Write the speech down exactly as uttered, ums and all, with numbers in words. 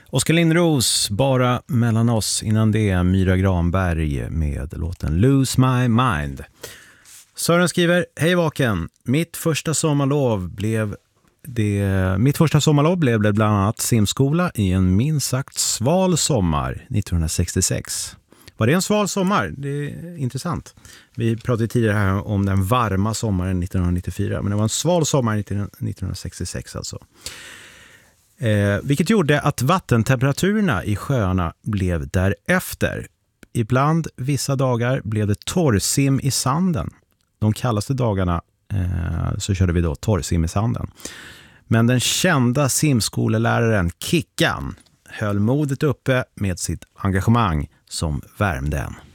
Oskar Lindros, Bara mellan oss. Innan det Myra Granberg med låten Lose My Mind. Sören skriver: Hej Vaken, mitt första sommarlov blev det, mitt första sommarlov blev det bland annat simskola i en minst sagt sval sommar nittonhundrasextiosex. Var det en sval sommar? Det är intressant. Vi pratade tidigare här om den varma sommaren nittonhundranittiofyra, men det var en sval sommar nittonhundrasextiosex alltså. Eh, vilket gjorde att vattentemperaturerna i sjöarna blev därefter. Ibland vissa dagar blev det torrsim i sanden. De kallaste dagarna eh, så körde vi då torrsim i sanden. Men den kända simskoleläraren Kickan höll modet uppe med sitt engagemang som värmde en.